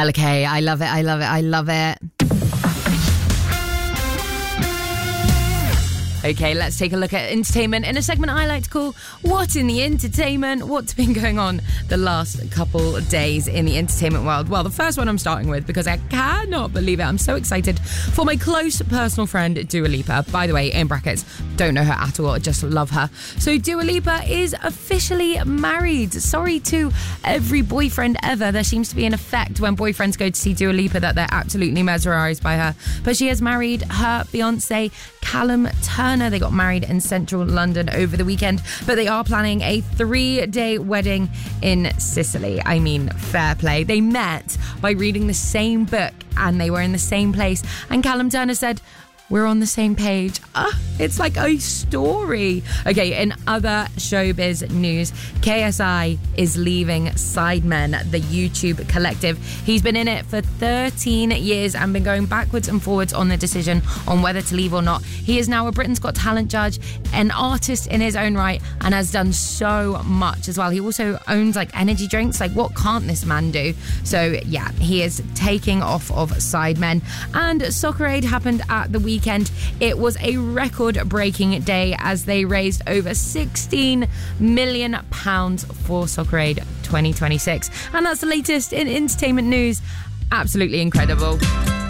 Bella K, I love it, I love it, I love it. Okay, let's take a look at entertainment in a segment I like to call What in the Entertainment? What's been going on the last couple of days in the entertainment world? Well, the first one I'm starting with, because I cannot believe it. I'm so excited for my close personal friend, Dua Lipa. By the way, in brackets, don't know her at all, just love her. So Dua Lipa is officially married. Sorry to every boyfriend ever. There seems to be an effect when boyfriends go to see Dua Lipa that they're absolutely mesmerised by her. But she has married her fiancé, Callum Turner. They got married in central London over the weekend, but they are planning a 3-day wedding in Sicily. I mean, fair play. They met by reading the same book and they were in the same place. And Callum Turner said, "We're on the same page." It's like a story. Okay, in other showbiz news, KSI is leaving Sidemen, the YouTube collective. He's been in it for 13 years and been going backwards and forwards on the decision on whether to leave or not. He is now a Britain's Got Talent judge, an artist in his own right, and has done so much as well. He also owns like energy drinks. Like, what can't this man do? So yeah, he is taking off of Sidemen. And Soccer Aid happened at the weekend. It was a record-breaking day as they raised over £16 million for Soccer Aid 2026. And that's the latest in entertainment news. Absolutely incredible.